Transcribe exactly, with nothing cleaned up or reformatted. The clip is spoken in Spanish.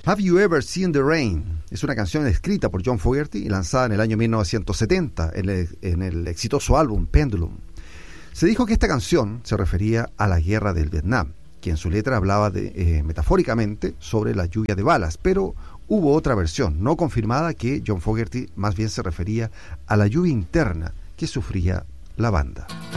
Have You Ever Seen the Rain? Es una canción escrita por John Fogerty y lanzada en el año mil novecientos setenta en el, en el exitoso álbum Pendulum. Se dijo que esta canción se refería a la guerra del Vietnam, que en su letra hablaba de, eh, metafóricamente sobre la lluvia de balas, pero hubo otra versión no confirmada que John Fogerty más bien se refería a la lluvia interna que sufría la banda.